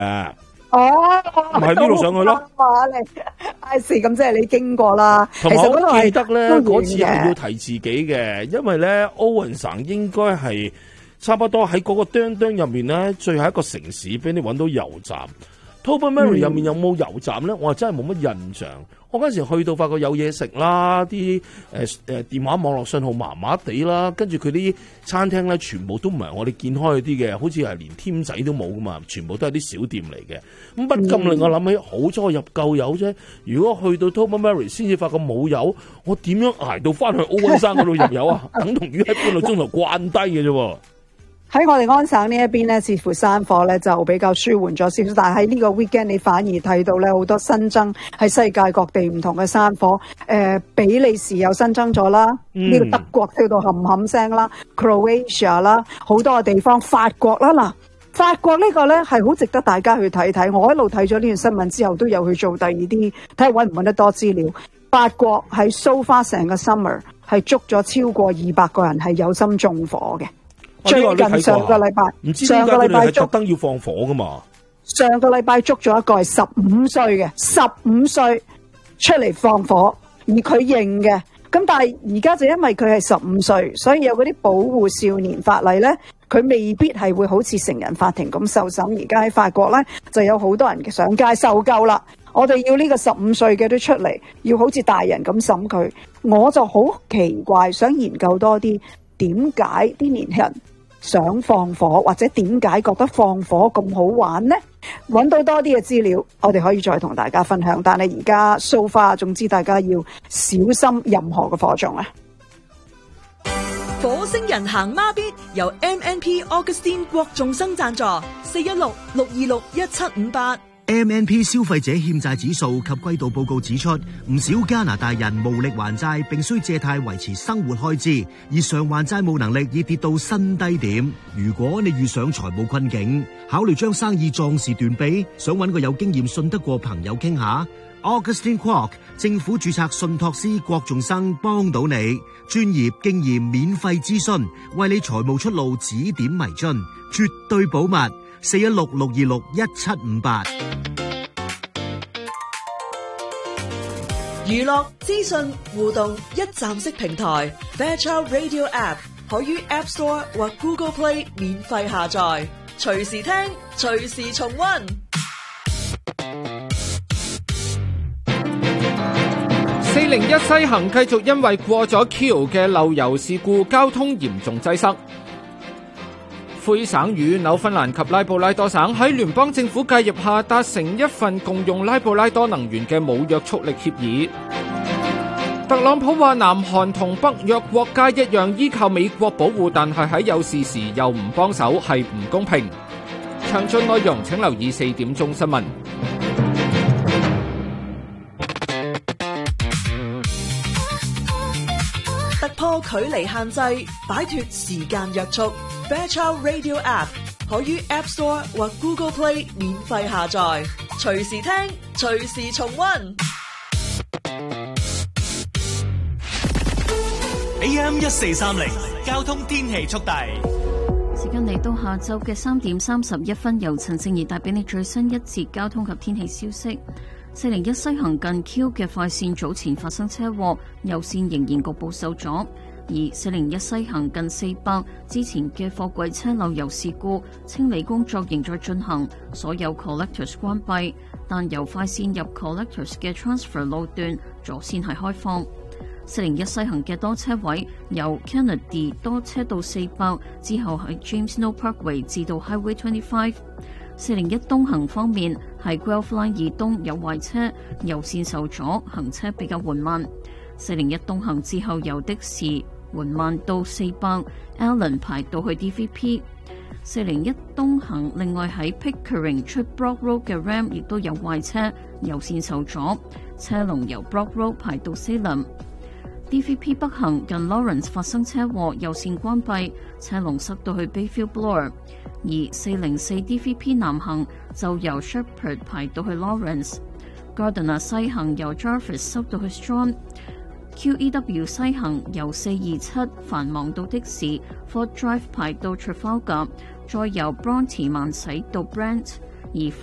哦， 喺呢度上去咯。 咁即係你經過啦。 同埋我記得咧，嗰次係係要提自己嘅，因為咧歐文省應該係差不多喺嗰個哚哚入面咧，最後一個城市俾你揾到油站。Tobermory 入面有冇油站咧？我真係冇乜印象。我嗰時去到發覺有嘢食啦，啲電話網絡信號麻麻地啦，跟住佢啲餐廳咧全部都唔係我哋見開嗰啲嘅，好似係連添仔都冇噶嘛，全部都係啲小店嚟嘅。咁不禁令我諗起，好彩我入夠油啫。如果去到 Tobermory 先至發覺冇油，我點樣捱到翻去奧溫山嗰度入油啊？等同於喺半個鐘頭關低嘅啫。 喺我哋安省呢一邊咧，似乎山火咧就比較舒緩咗少少，但係喺呢個 weekend 你反而睇到咧好多新增喺世界各地唔同嘅山火。比利時又新增咗啦，呢個德國跳到冚冚聲啦 ，Croatia 啦，好多嘅地方，法國啦嗱。法國呢個咧係好值得大家去睇睇。我一路睇咗呢段新聞之後，都有去做第二啲，睇下揾唔揾得多資料。法國喺 so far 成個 summer 係捉咗超過200個人係有心縱火嘅。最近上個禮拜， 唔知點解佢哋係特登要放火噶嘛？ 上個禮拜捉咗一個係15歲嘅，15歲出嚟放火，而佢認嘅。咁但係而家就因為佢係15歲，所以有嗰啲保護少年法例咧，佢未必係會好似成人法庭咁受審。而家喺法國咧，就有好多人上街受夠啦。我哋要呢個15歲嘅都出嚟，要好似大人咁審佢。我就好奇怪，想研究多啲點解啲年輕人想放火，或者點解覺得放火咁好玩呢？揾到多啲嘅資料，我哋可以再同大家分享。但係而家 so far，總之大家要小心任何嘅火種啊！ 火星人行孖咇由 MNP Augustine 郭仲生贊助，416-626-1758。 MNP 消費者欠債指數及季度報告指出，唔少加拿大人無力還債，並需借貸維持生活開支，而償還債務能力已跌到新低點。如果你遇上財務困境，考慮將生意壯士斷臂，想揾個有經驗、信得過朋友傾下。Augustine Kwok 政府註冊信託師郭仲生幫到你，專業經驗免費諮詢，為你財務出路指點迷津，絕對保密。416-626-1758。 娛樂資訊互動一站式平台 Fairchild Radio App 可於 App Store 或 Google Play 免費下載，隨時聽，隨時重溫。 401西行繼續因為過咗橋嘅漏油事故，交通嚴重擠塞。魁省與紐芬蘭及拉布拉多省喺聯邦政府介入下達成一份共用拉布拉多能源嘅無約束力協議。特朗普話南韓同北約國家一樣依靠美國保護，但係喺有事時又唔幫手，係唔公平。詳盡內容請留意4點鐘新聞。 突破距離限制，擺脫時間約束。Fairchild Radio App 可於 App Store 或 Google Play 免費下載，隨時聽，隨時重溫。 AM 1430交通天氣速遞。 時間嚟到下晝嘅3點31分，由陳靜怡帶俾你最新一節交通及天氣消息。401西行近 Q 嘅快線早前發生車禍，右線仍然局部受阻。而401西行近400之前嘅貨櫃車漏油事故清理工作仍在進行，所有 collectors 關閉，但由快線入 collectors 嘅 transfer 路段左線係開放。401西行嘅多車位由 Kennedy 多車到400，之後喺 James No Parkway 至到 Highway 25。401東行方面係 Guelph Line 以東有壞車，右線受阻，行車比較緩慢。401東行之後由的士緩慢到400 Allen 排到去 DVP。401東行另外喺 Pickering 出 Brock Road 嘅 Ram 亦都有壞車，右線受阻，車龍由 Brock Road 排到 Salem。DVP 北行近 Lawrence 發生車禍，右線關閉，車龍塞到去 Bayfield Bloor。而404 DVP 南行就由 Shepherd 排到去 Lawrence。Gardiner 西行由 Jarvis 塞到去 Strong。QEW 西行由427繁忙到的士 Ford Drive 排到 Trafalgar， 再由 Bronte 慢駛到 Brent， 而